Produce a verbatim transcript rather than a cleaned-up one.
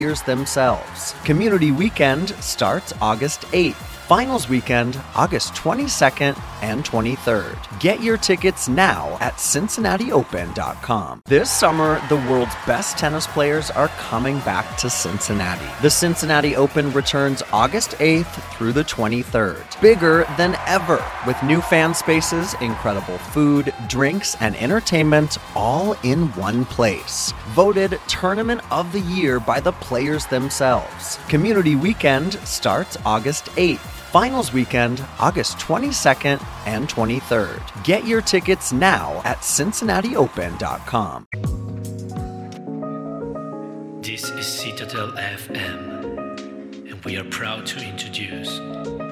players themselves. Community Weekend starts August eighth. Finals Weekend, August twenty-second and twenty-third. Get your tickets now at Cincinnati Open dot com. This summer, the world's best tennis players are coming back to Cincinnati. The Cincinnati Open returns August eighth through the twenty-third. Bigger than ever, with new fan spaces, incredible food, drinks, and entertainment all in one place. Voted Tournament of the Year by the players themselves. Community Weekend starts August eighth. Finals Weekend, August twenty-second and twenty-third. Get your tickets now at Cincinnati Open dot com. This is Citadel F M, and we are proud to introduce